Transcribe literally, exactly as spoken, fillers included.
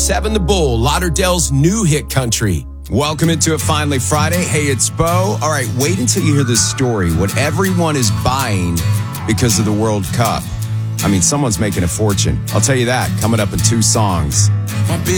seven The Bull, Lauderdale's new hit country. Welcome into it finally Friday. Hey, it's Bo. All right, wait until you hear this story. What everyone is buying because of the World Cup. I mean, someone's making a fortune. I'll tell you that coming up in two songs.